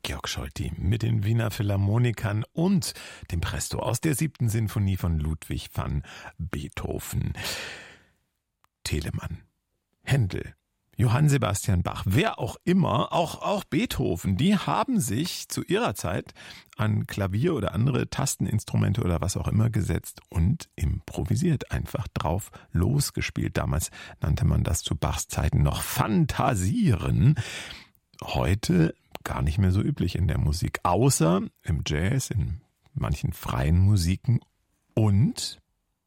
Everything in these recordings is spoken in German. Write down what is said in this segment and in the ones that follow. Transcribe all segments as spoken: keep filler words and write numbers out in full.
Georg Scholti mit den Wiener Philharmonikern und dem Presto aus der siebten Sinfonie von Ludwig van Beethoven. Telemann, Händel, Johann Sebastian Bach, wer auch immer, auch, auch Beethoven, die haben sich zu ihrer Zeit an Klavier oder andere Tasteninstrumente oder was auch immer gesetzt und improvisiert, einfach drauf losgespielt. Damals nannte man das zu Bachs Zeiten noch Fantasieren. Heute gar nicht mehr so üblich in der Musik, außer im Jazz, in manchen freien Musiken und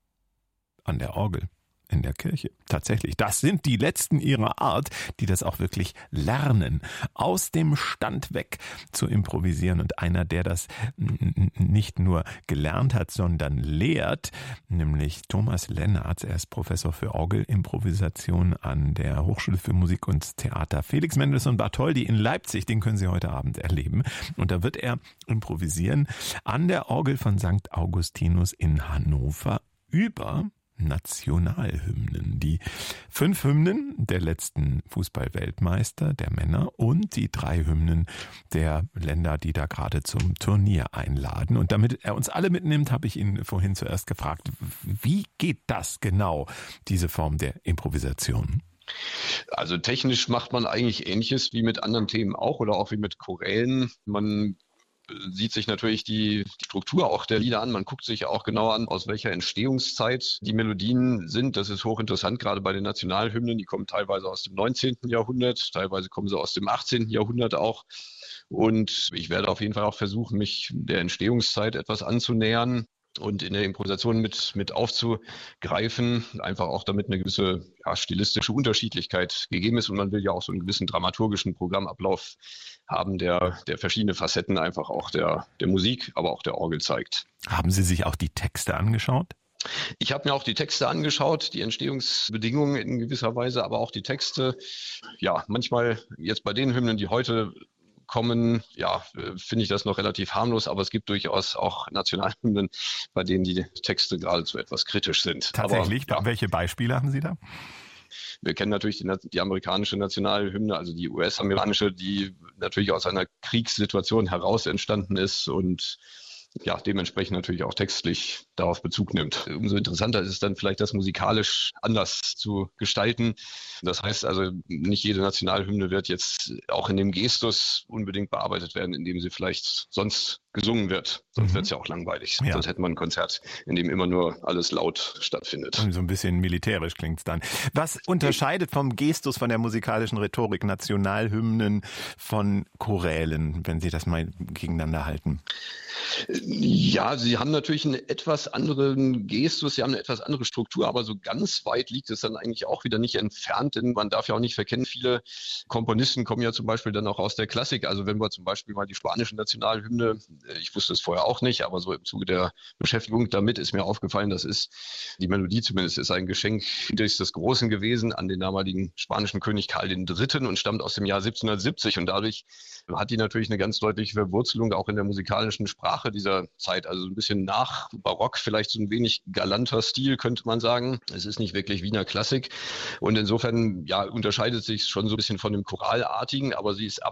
an der Orgel in der Kirche. Tatsächlich, das sind die Letzten ihrer Art, die das auch wirklich lernen, aus dem Stand weg zu improvisieren. Und einer, der das nicht nur gelernt hat, sondern lehrt, nämlich Thomas Lennertz. Er ist Professor für Orgelimprovisation an der Hochschule für Musik und Theater Felix Mendelssohn Bartholdy in Leipzig. Den können Sie heute Abend erleben. Und da wird er improvisieren an der Orgel von Sankt Augustinus in Hannover über Nationalhymnen. Die fünf Hymnen der letzten Fußball-Weltmeister, der Männer, und die drei Hymnen der Länder, die da gerade zum Turnier einladen. Und damit er uns alle mitnimmt, habe ich ihn vorhin zuerst gefragt, wie geht das genau, diese Form der Improvisation? Also technisch macht man eigentlich Ähnliches wie mit anderen Themen auch oder auch wie mit Chorälen. Man sieht sich natürlich die, die Struktur auch der Lieder an. Man guckt sich auch genau an, aus welcher Entstehungszeit die Melodien sind. Das ist hochinteressant, gerade bei den Nationalhymnen. Die kommen teilweise aus dem neunzehnten Jahrhundert, teilweise kommen sie aus dem achtzehnten Jahrhundert auch. Und ich werde auf jeden Fall auch versuchen, mich der Entstehungszeit etwas anzunähern und in der Improvisation mit, mit aufzugreifen, einfach auch damit eine gewisse ja, stilistische Unterschiedlichkeit gegeben ist. Und man will ja auch so einen gewissen dramaturgischen Programmablauf haben, der, der verschiedene Facetten einfach auch der, der Musik, aber auch der Orgel zeigt. Haben Sie sich auch die Texte angeschaut? Ich habe mir auch die Texte angeschaut, die Entstehungsbedingungen in gewisser Weise, aber auch die Texte. Ja, manchmal jetzt bei den Hymnen, die heute kommen, ja, finde ich das noch relativ harmlos, aber es gibt durchaus auch Nationalhymnen, bei denen die Texte geradezu etwas kritisch sind. Tatsächlich? Aber, ja. Welche Beispiele haben Sie da? Wir kennen natürlich die, die amerikanische Nationalhymne, also die U S-amerikanische, die natürlich aus einer Kriegssituation heraus entstanden ist und ja, dementsprechend natürlich auch textlich darauf Bezug nimmt. Umso interessanter ist es dann vielleicht, das musikalisch anders zu gestalten. Das heißt also, nicht jede Nationalhymne wird jetzt auch in dem Gestus unbedingt bearbeitet werden, in dem sie vielleicht sonst gesungen wird. Sonst mhm. wird es ja auch langweilig. Ja. Sonst hätte man ein Konzert, in dem immer nur alles laut stattfindet. Und so ein bisschen militärisch klingt es dann. Was unterscheidet vom Gestus, von der musikalischen Rhetorik Nationalhymnen von Chorälen, wenn Sie das mal gegeneinander halten? Ja, sie haben natürlich einen etwas anderen Gestus, sie haben eine etwas andere Struktur, aber so ganz weit liegt es dann eigentlich auch wieder nicht entfernt, denn man darf ja auch nicht verkennen, viele Komponisten kommen ja zum Beispiel dann auch aus der Klassik. Also wenn wir zum Beispiel mal die spanische Nationalhymne, ich wusste es vorher auch nicht, aber so im Zuge der Beschäftigung damit ist mir aufgefallen, das ist, die Melodie zumindest ist ein Geschenk Friedrichs des Großen gewesen an den damaligen spanischen König Karl der Dritte. und stammt aus dem Jahr siebzehnhundertsiebzig und dadurch hat die natürlich eine ganz deutliche Verwurzelung auch in der musikalischen Sprache dieser Zeit, also ein bisschen nach Barock, vielleicht so ein wenig galanter Stil, könnte man sagen. Es ist nicht wirklich Wiener Klassik und insofern ja unterscheidet sich schon so ein bisschen von dem Choralartigen, aber sie ist